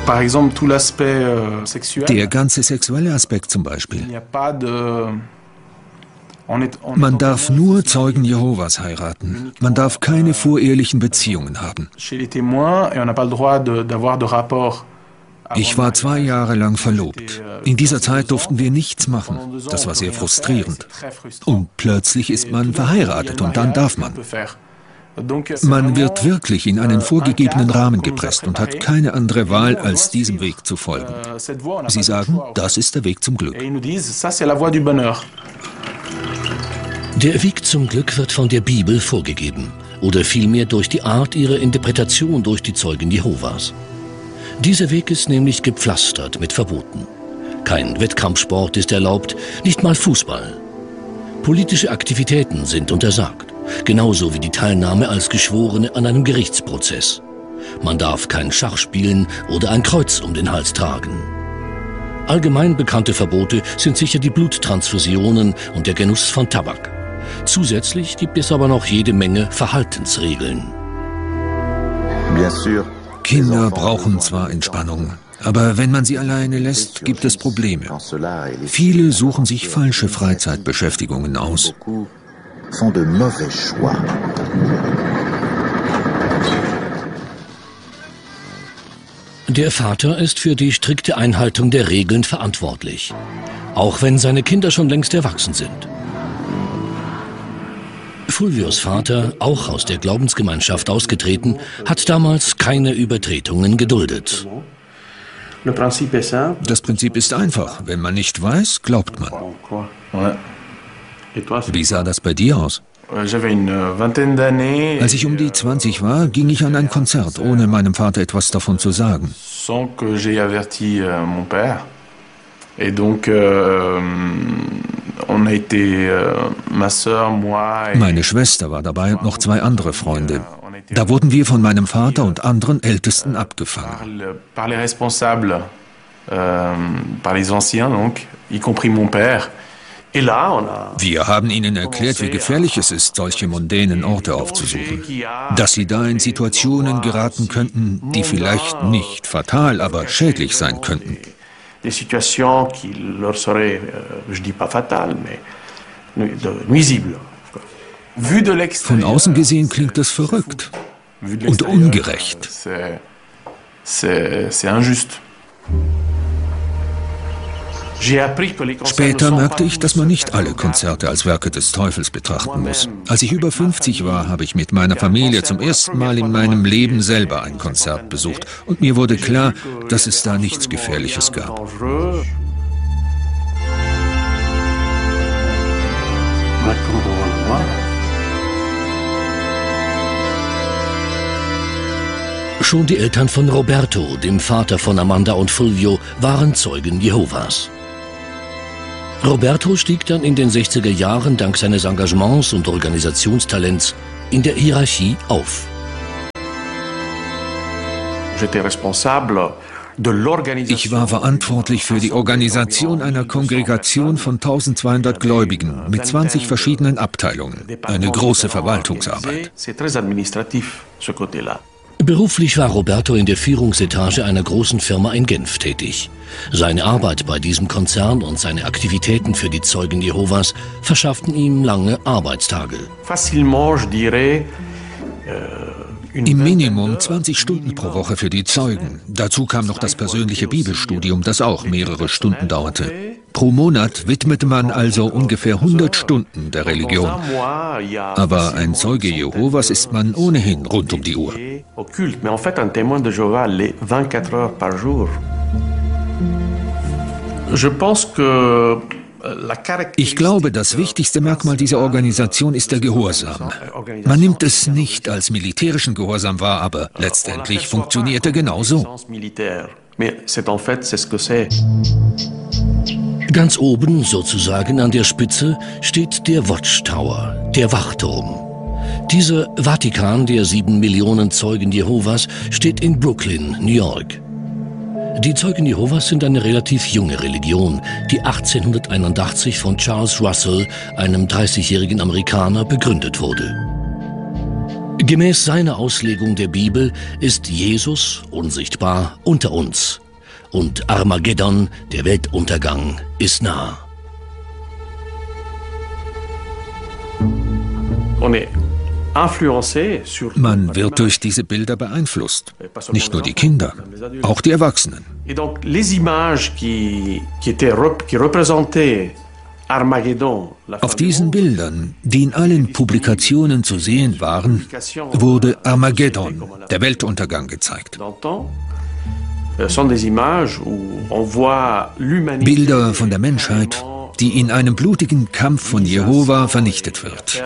Der ganze sexuelle Aspekt zum Beispiel. Man darf nur Zeugen Jehovas heiraten. Man darf keine vorehelichen Beziehungen haben. Ich war 2 Jahre lang verlobt. In dieser Zeit durften wir nichts machen. Das war sehr frustrierend. Und plötzlich ist man verheiratet und dann darf man. Man wird wirklich in einen vorgegebenen Rahmen gepresst und hat keine andere Wahl, als diesem Weg zu folgen. Sie sagen, das ist der Weg zum Glück. Der Weg zum Glück wird von der Bibel vorgegeben oder vielmehr durch die Art ihrer Interpretation durch die Zeugen Jehovas. Dieser Weg ist nämlich gepflastert mit Verboten. Kein Wettkampfsport ist erlaubt, nicht mal Fußball. Politische Aktivitäten sind untersagt, genauso wie die Teilnahme als Geschworene an einem Gerichtsprozess. Man darf kein Schach spielen oder ein Kreuz um den Hals tragen. Allgemein bekannte Verbote sind sicher die Bluttransfusionen und der Genuss von Tabak. Zusätzlich gibt es aber noch jede Menge Verhaltensregeln. Kinder brauchen zwar Entspannung, aber wenn man sie alleine lässt, gibt es Probleme. Viele suchen sich falsche Freizeitbeschäftigungen aus. Der Vater ist für die strikte Einhaltung der Regeln verantwortlich, auch wenn seine Kinder schon längst erwachsen sind. Fulvios Vater, auch aus der Glaubensgemeinschaft ausgetreten, hat damals keine Übertretungen geduldet. Das Prinzip ist einfach. Wenn man nicht weiß, glaubt man. Wie sah das bei dir aus? Als ich um die 20 war, ging ich an ein Konzert, ohne meinem Vater etwas davon zu sagen. Meine Schwester war dabei und noch 2 andere Freunde. Da wurden wir von meinem Vater und anderen Ältesten abgefangen. Wir haben ihnen erklärt, wie gefährlich es ist, solche mondänen Orte aufzusuchen. Dass sie da in Situationen geraten könnten, die vielleicht nicht fatal, aber schädlich sein könnten. Von außen gesehen klingt das verrückt und ungerecht. Später merkte ich, dass man nicht alle Konzerte als Werke des Teufels betrachten muss. Als ich über 50 war, habe ich mit meiner Familie zum ersten Mal in meinem Leben selber ein Konzert besucht. Und mir wurde klar, dass es da nichts Gefährliches gab. Schon die Eltern von Roberto, dem Vater von Amanda und Fulvio, waren Zeugen Jehovas. Roberto stieg dann in den 60er Jahren dank seines Engagements und Organisationstalents in der Hierarchie auf. Ich war verantwortlich für die Organisation einer Kongregation von 1200 Gläubigen mit 20 verschiedenen Abteilungen. Eine große Verwaltungsarbeit. Beruflich war Roberto in der Führungsetage einer großen Firma in Genf tätig. Seine Arbeit bei diesem Konzern und seine Aktivitäten für die Zeugen Jehovas verschafften ihm lange Arbeitstage. Im Minimum 20 Stunden pro Woche für die Zeugen. Dazu kam noch das persönliche Bibelstudium, das auch mehrere Stunden dauerte. Pro Monat widmete man also ungefähr 100 Stunden der Religion. Aber ein Zeuge Jehovas ist man ohnehin rund um die Uhr. Ich glaube, das wichtigste Merkmal dieser Organisation ist der Gehorsam. Man nimmt es nicht als militärischen Gehorsam wahr, aber letztendlich funktioniert er genauso. Ganz oben, sozusagen an der Spitze, steht der Watchtower, der Wachturm. Dieser Vatikan der 7 Millionen Zeugen Jehovas steht in Brooklyn, New York. Die Zeugen Jehovas sind eine relativ junge Religion, die 1881 von Charles Russell, einem 30-jährigen Amerikaner, begründet wurde. Gemäß seiner Auslegung der Bibel ist Jesus, unsichtbar, unter uns. Und Armageddon, der Weltuntergang, ist nah. Man wird durch diese Bilder beeinflusst. Nicht nur die Kinder, auch die Erwachsenen. Auf diesen Bildern, die in allen Publikationen zu sehen waren, wurde Armageddon, der Weltuntergang, gezeigt. Bilder von der Menschheit, die in einem blutigen Kampf von Jehova vernichtet wird.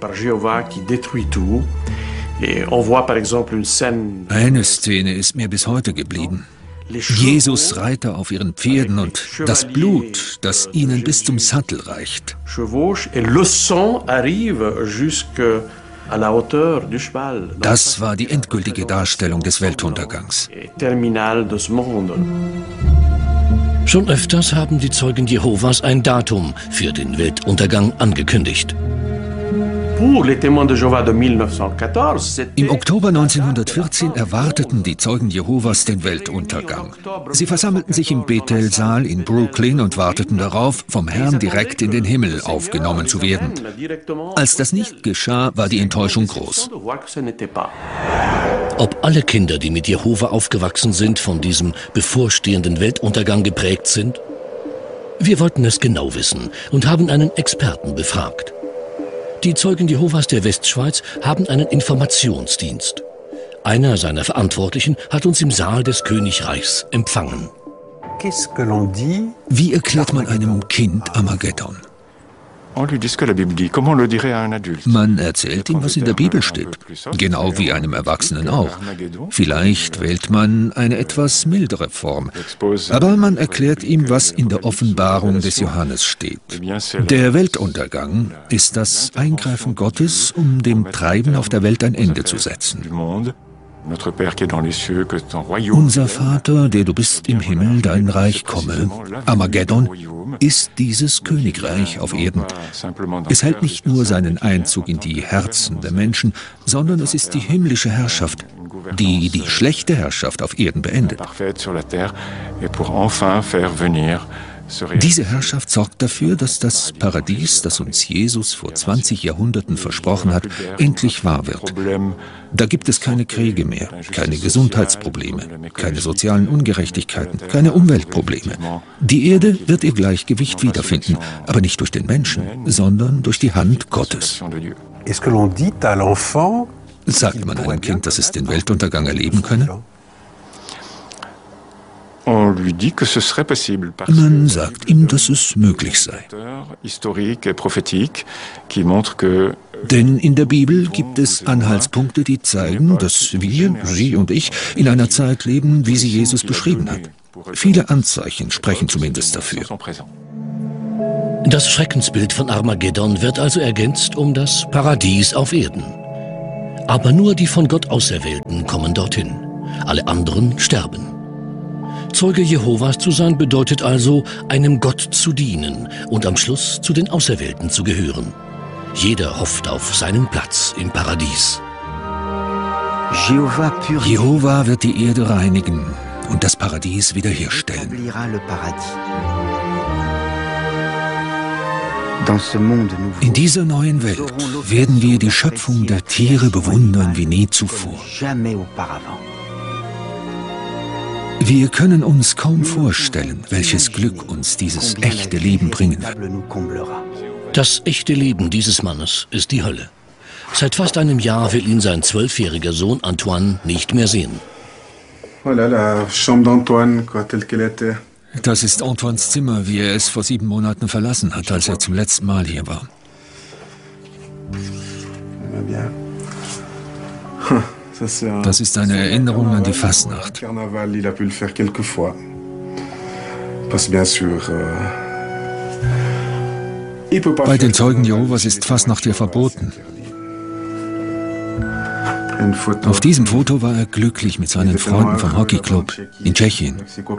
Eine Szene ist mir bis heute geblieben. Jesus Reiter auf ihren Pferden und das Blut, das ihnen bis zum Sattel reicht. Das war die endgültige Darstellung des Weltuntergangs. Schon öfters haben die Zeugen Jehovas ein Datum für den Weltuntergang angekündigt. Im Oktober 1914 erwarteten die Zeugen Jehovas den Weltuntergang. Sie versammelten sich im Bethel-Saal in Brooklyn und warteten darauf, vom Herrn direkt in den Himmel aufgenommen zu werden. Als das nicht geschah, war die Enttäuschung groß. Ob alle Kinder, die mit Jehova aufgewachsen sind, von diesem bevorstehenden Weltuntergang geprägt sind? Wir wollten es genau wissen und haben einen Experten befragt. Die Zeugen Jehovas der Westschweiz haben einen Informationsdienst. Einer seiner Verantwortlichen hat uns im Saal des Königreichs empfangen. Wie erklärt man einem Kind Armageddon? Man erzählt ihm, was in der Bibel steht, genau wie einem Erwachsenen auch. Vielleicht wählt man eine etwas mildere Form, aber man erklärt ihm, was in der Offenbarung des Johannes steht. Der Weltuntergang ist das Eingreifen Gottes, um dem Treiben auf der Welt ein Ende zu setzen. Unser Vater, der du bist im Himmel, dein Reich komme. Armageddon ist dieses Königreich auf Erden. Es hält nicht nur seinen Einzug in die Herzen der Menschen, sondern es ist die himmlische Herrschaft, die die schlechte Herrschaft auf Erden beendet. Diese Herrschaft sorgt dafür, dass das Paradies, das uns Jesus vor 20 Jahrhunderten versprochen hat, endlich wahr wird. Da gibt es keine Kriege mehr, keine Gesundheitsprobleme, keine sozialen Ungerechtigkeiten, keine Umweltprobleme. Die Erde wird ihr Gleichgewicht wiederfinden, aber nicht durch den Menschen, sondern durch die Hand Gottes. Sagt man einem Kind, dass es den Weltuntergang erleben könne? Man sagt ihm, dass es möglich sei. Denn in der Bibel gibt es Anhaltspunkte, die zeigen, dass wir, Sie und ich, in einer Zeit leben, wie sie Jesus beschrieben hat. Viele Anzeichen sprechen zumindest dafür. Das Schreckensbild von Armageddon wird also ergänzt um das Paradies auf Erden. Aber nur die von Gott Auserwählten kommen dorthin. Alle anderen sterben. Zeuge Jehovas zu sein bedeutet also, einem Gott zu dienen und am Schluss zu den Auserwählten zu gehören. Jeder hofft auf seinen Platz im Paradies. Jehova wird die Erde reinigen und das Paradies wiederherstellen. In dieser neuen Welt werden wir die Schöpfung der Tiere bewundern wie nie zuvor. Wir können uns kaum vorstellen, welches Glück uns dieses echte Leben bringen wird. Das echte Leben dieses Mannes ist die Hölle. Seit fast einem Jahr will ihn sein 12-jähriger Sohn Antoine nicht mehr sehen. Das ist Antoines Zimmer, wie er es vor 7 Monaten verlassen hat, als er zum letzten Mal hier war. Das ist eine Erinnerung an die Fastnacht. Bei den Zeugen Jehovas ist Fastnacht ja verboten. Auf diesem Foto war er glücklich mit seinen Freunden vom Hockeyclub in Tschechien.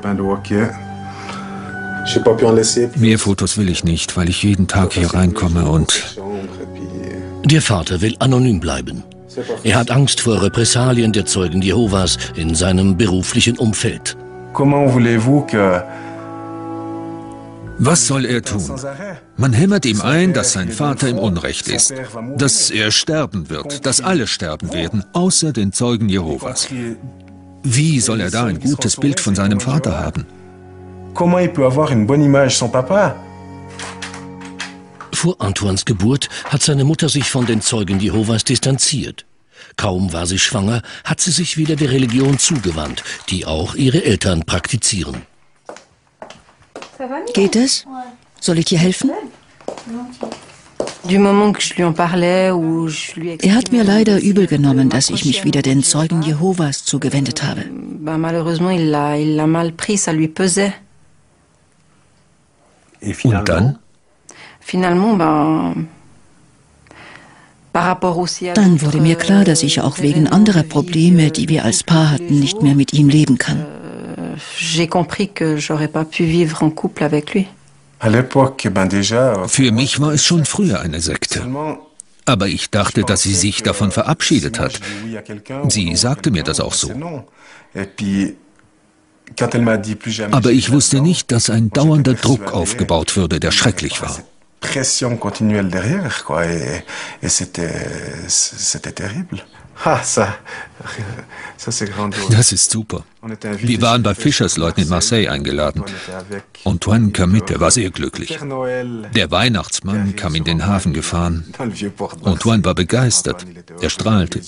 Mehr Fotos will ich nicht, weil ich jeden Tag hier reinkomme und... Der Vater will anonym bleiben. Er hat Angst vor Repressalien der Zeugen Jehovas in seinem beruflichen Umfeld. Was soll er tun? Man hämmert ihm ein, dass sein Vater im Unrecht ist, dass er sterben wird, dass alle sterben werden, außer den Zeugen Jehovas. Wie soll er da ein gutes Bild von seinem Vater haben? Vor Antoines Geburt hat seine Mutter sich von den Zeugen Jehovas distanziert. Kaum war sie schwanger, hat sie sich wieder der Religion zugewandt, die auch ihre Eltern praktizieren. Geht es? Soll ich dir helfen? Er hat mir leider übel genommen, dass ich mich wieder den Zeugen Jehovas zugewendet habe. Und dann? Dann wurde mir klar, dass ich auch wegen anderer Probleme, die wir als Paar hatten, nicht mehr mit ihm leben kann. Für mich war es schon früher eine Sekte. Aber ich dachte, dass sie sich davon verabschiedet hat. Sie sagte mir das auch so. Aber ich wusste nicht, dass ein dauernder Druck aufgebaut würde, der schrecklich war. Pression continuelle derrière, quoi, et c'était terrible. Das ist super. Wir waren bei Fischersleuten in Marseille eingeladen. Antoine kam mit, er war sehr glücklich. Der Weihnachtsmann kam in den Hafen gefahren. Antoine war begeistert, er strahlte.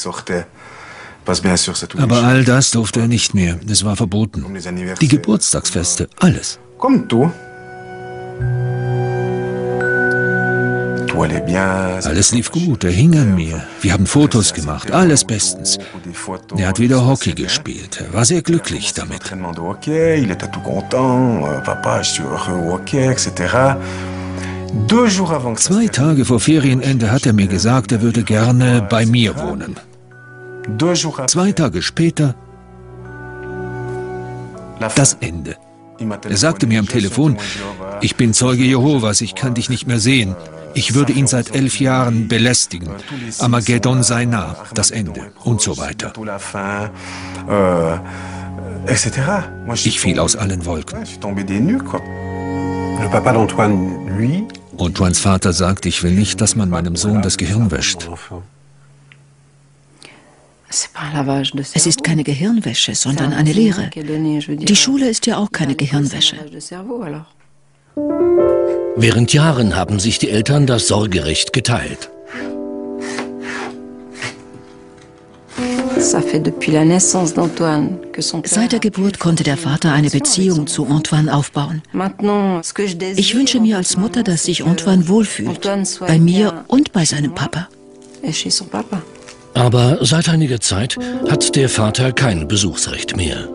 Aber all das durfte er nicht mehr, es war verboten. Die Geburtstagsfeste, alles. Alles lief gut, er hing an mir. Wir haben Fotos gemacht, alles bestens. Er hat wieder Hockey gespielt, er war sehr glücklich damit. 2 Tage vor Ferienende hat er mir gesagt, er würde gerne bei mir wohnen. 2 Tage später das Ende. Er sagte mir am Telefon, ich bin Zeuge Jehovas, ich kann dich nicht mehr sehen. Ich würde ihn seit 11 Jahren belästigen. Armageddon sei nah, das Ende und so weiter. Ich fiel aus allen Wolken. Antoines Vater sagt, ich will nicht, dass man meinem Sohn das Gehirn wäscht. Es ist keine Gehirnwäsche, sondern eine Lehre. Die Schule ist ja auch keine Gehirnwäsche. Während Jahren haben sich die Eltern das Sorgerecht geteilt. Seit der Geburt konnte der Vater eine Beziehung zu Antoine aufbauen. Ich wünsche mir als Mutter, dass sich Antoine wohlfühlt, bei mir und bei seinem Papa. Aber seit einiger Zeit hat der Vater kein Besuchsrecht mehr.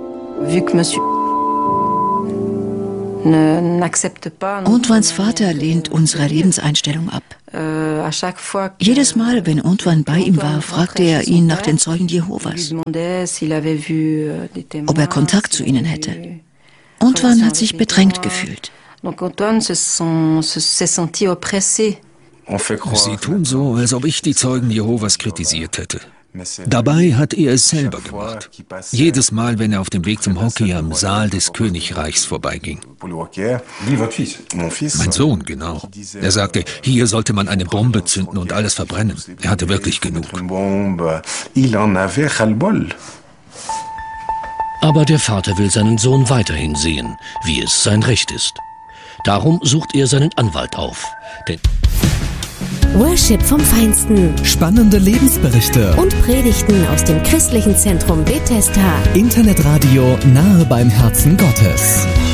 Antoines Vater lehnt unsere Lebenseinstellung ab. Jedes Mal, wenn Antoine bei ihm war, fragte er ihn nach den Zeugen Jehovas, ob er Kontakt zu ihnen hätte. Antoine hat sich bedrängt gefühlt. Sie tun so, als ob ich die Zeugen Jehovas kritisiert hätte. Dabei hat er es selber gemacht. Jedes Mal, wenn er auf dem Weg zum Hockey am Saal des Königreichs vorbeiging. Mein Sohn, genau. Er sagte, hier sollte man eine Bombe zünden und alles verbrennen. Er hatte wirklich genug. Aber der Vater will seinen Sohn weiterhin sehen, wie es sein Recht ist. Darum sucht er seinen Anwalt auf. Denn Worship vom Feinsten. Spannende Lebensberichte und Predigten aus dem christlichen Zentrum Bethesda. Internetradio nahe beim Herzen Gottes.